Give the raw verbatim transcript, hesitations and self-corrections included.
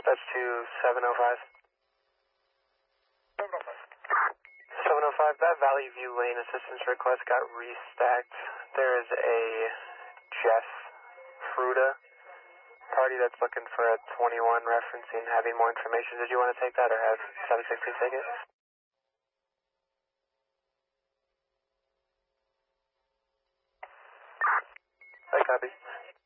Dispatch to seven oh five. seven oh five, that Valley View Lane assistance request got restacked. There is a Jeff Fruta party that's looking for a twenty-one referencing, having more information. Did you want to take that or have seven sixteen take it? I copy.